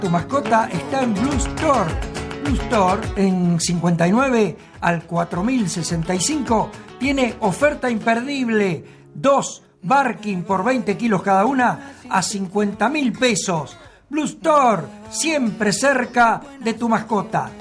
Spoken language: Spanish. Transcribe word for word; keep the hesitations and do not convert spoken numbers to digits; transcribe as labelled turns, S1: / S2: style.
S1: Tu mascota está en Blue Store. Blue Store en cincuenta y nueve al cuatro mil sesenta y cinco tiene oferta imperdible. Dos Barking por veinte kilos cada una a cincuenta mil pesos. Blue Store, siempre cerca de tu mascota.